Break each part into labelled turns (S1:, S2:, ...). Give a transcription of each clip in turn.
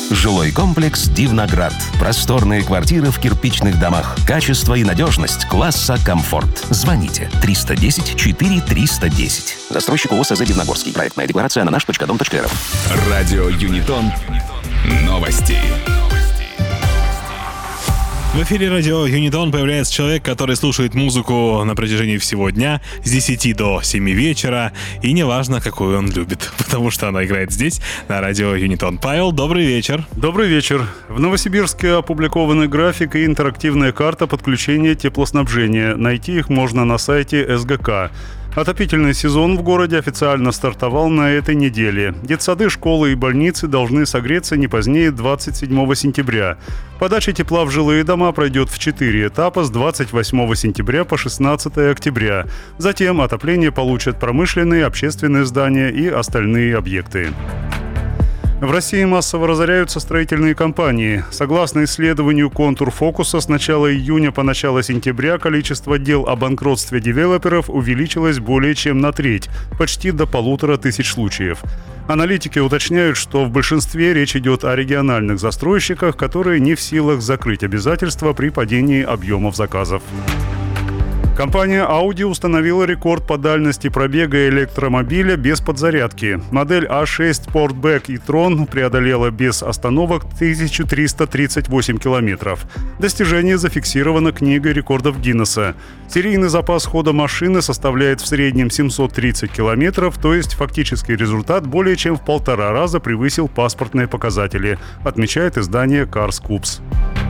S1: Жилой комплекс «Дивноград». Просторные квартиры в кирпичных домах. Качество и надежность класса «Комфорт». Звоните 310-4310. Застройщик ООО «СЗ Дивногорский». Проектная декларация на наш.дом.рф.
S2: Радио Юнитон. Новости.
S3: В эфире радио Юнитон появляется человек, который слушает музыку на протяжении всего дня с 10 до 7 вечера. И неважно, какую он любит, потому что она играет здесь, на радио Юнитон. Павел, добрый вечер.
S4: Добрый вечер. В Новосибирске опубликованы график и интерактивная карта подключения теплоснабжения. Найти их можно на сайте СГК. Отопительный сезон в городе официально стартовал на этой неделе. Детсады, школы и больницы должны согреться не позднее 27 сентября. Подача тепла в жилые дома пройдет в 4 этапа с 28 сентября по 16 октября. Затем отопление получат промышленные, общественные здания и остальные объекты. В России массово разоряются строительные компании. Согласно исследованию «Контур Фокуса», с начала июня по начало сентября количество дел о банкротстве девелоперов увеличилось более чем на треть, почти до 1500 случаев. Аналитики уточняют, что в большинстве речь идет о региональных застройщиках, которые не в силах закрыть обязательства при падении объемов заказов. Компания Audi установила рекорд по дальности пробега электромобиля без подзарядки. Модель A6 Sportback e-tron преодолела без остановок 1338 километров. Достижение зафиксировано книгой рекордов Гиннесса. Серийный запас хода машины составляет в среднем 730 километров, то есть фактический результат более чем в 1,5 раза превысил паспортные показатели, отмечает издание CarScoops.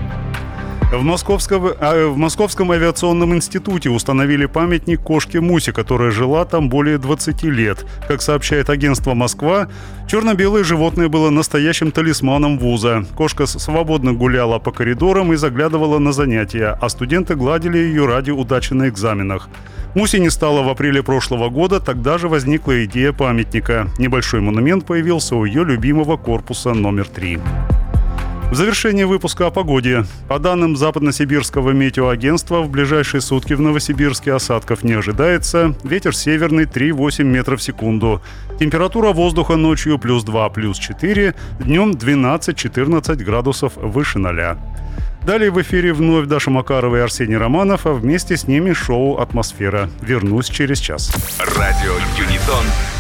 S4: В Московском авиационном институте установили памятник кошке Мусе, которая жила там более 20 лет. Как сообщает агентство «Москва», черно-белое животное было настоящим талисманом вуза. Кошка свободно гуляла по коридорам и заглядывала на занятия, а студенты гладили ее ради удачи на экзаменах. Мусе не стало в апреле прошлого года, тогда же возникла идея памятника. Небольшой монумент появился у ее любимого корпуса номер 3. В завершение выпуска о погоде. По данным Западносибирского метеоагентства, в ближайшие сутки в Новосибирске осадков не ожидается. Ветер северный 3,8 метров в секунду. Температура воздуха ночью +2, +4, днем 12-14 градусов выше 0. Далее в эфире вновь Даша Макарова и Арсений Романов, а вместе с ними шоу «Атмосфера». Вернусь через час.
S2: Радио Юнитон.